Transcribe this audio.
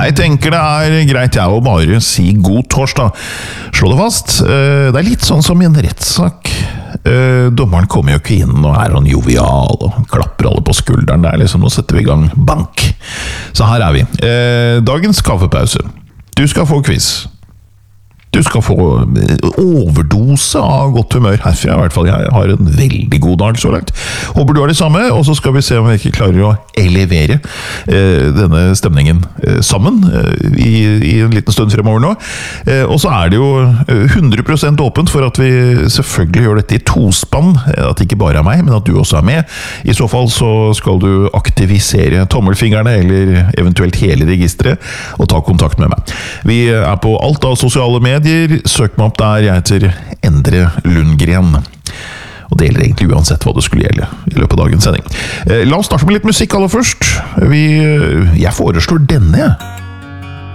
Jeg tenker det greit jeg å bare si god torsdag. Slå det fast. Det litt sånn som i en rettssak. Dommeren kommer jo ikke inn og han jovial og klapper alle på skulderen. Det liksom, nå setter vi i gang bank. Så her vi. Dagens kaffepause. Du skal få quiz. Du skal få overdose av godt humør herfra, i hvert fall. Jeg har en veldig god dag så langt. Håper du har det samme, og så skal vi se om vi ikke klarer å elevere denne stemningen sammen i en liten stund fremover nå. Og så det jo 100% åpent for at vi selvfølgelig gjør dette i tospann, at det ikke bare meg, men at du også med. I så fall så skal du aktivisere tommelfingrene, eller eventuelt hele registeret, og ta kontakt med meg. Vi på alt av sosiale medier. Søk meg opp der, jeg heter Endre Lundgren. Og det gjelder egentlig uansett hva det skulle gjelde i løpet av dagens sending. La oss starte med litt musikk aller først. Jeg foreslår denne.